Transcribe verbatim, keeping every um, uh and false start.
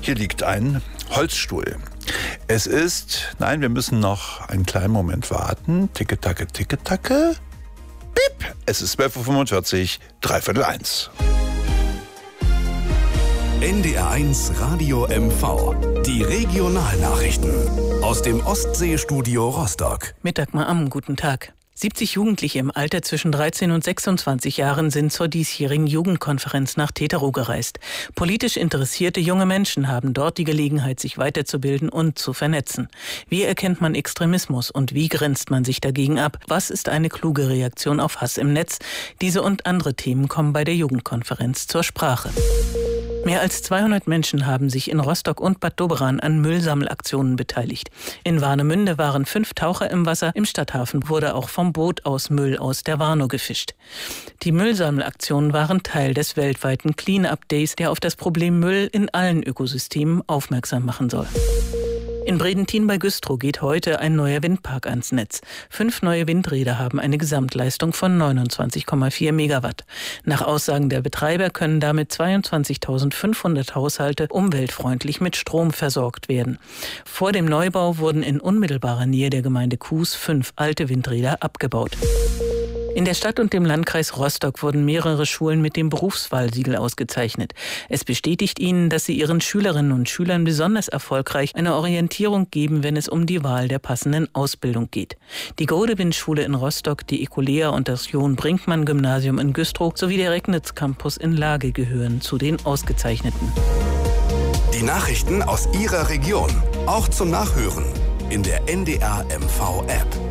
Hier liegt ein Holzstuhl. Es ist, nein, wir müssen noch einen kleinen Moment warten. Ticke, tacke, ticke, tacke. Piep! Es ist zwölf Uhr fünfundvierzig, dreiviertel eins. N D R eins Radio M V. Die Regionalnachrichten aus dem Ostseestudio Rostock. Mit Dagmar Amm, guten Tag. siebzig Jugendliche im Alter zwischen dreizehn und sechsundzwanzig Jahren sind zur diesjährigen Jugendkonferenz nach Teterow gereist. Politisch interessierte junge Menschen haben dort die Gelegenheit, sich weiterzubilden und zu vernetzen. Wie erkennt man Extremismus und wie grenzt man sich dagegen ab? Was ist eine kluge Reaktion auf Hass im Netz? Diese und andere Themen kommen bei der Jugendkonferenz zur Sprache. Mehr als zweihundert Menschen haben sich in Rostock und Bad Doberan an Müllsammelaktionen beteiligt. In Warnemünde waren fünf Taucher im Wasser, im Stadthafen wurde auch vom Boot aus Müll aus der Warnow gefischt. Die Müllsammelaktionen waren Teil des weltweiten Clean-up Days, der auf das Problem Müll in allen Ökosystemen aufmerksam machen soll. In Bredentin bei Güstrow geht heute ein neuer Windpark ans Netz. Fünf neue Windräder haben eine Gesamtleistung von neunundzwanzig Komma vier Megawatt. Nach Aussagen der Betreiber können damit zweiundzwanzigtausendfünfhundert Haushalte umweltfreundlich mit Strom versorgt werden. Vor dem Neubau wurden in unmittelbarer Nähe der Gemeinde Kues fünf alte Windräder abgebaut. In der Stadt und dem Landkreis Rostock wurden mehrere Schulen mit dem Berufswahlsiegel ausgezeichnet. Es bestätigt ihnen, dass sie ihren Schülerinnen und Schülern besonders erfolgreich eine Orientierung geben, wenn es um die Wahl der passenden Ausbildung geht. Die Godewind-Schule in Rostock, die Ecolea und das John-Brinkmann-Gymnasium in Güstrow sowie der Regnitz-Campus in Lage gehören zu den Ausgezeichneten. Die Nachrichten aus Ihrer Region, auch zum Nachhören in der N D R M V App.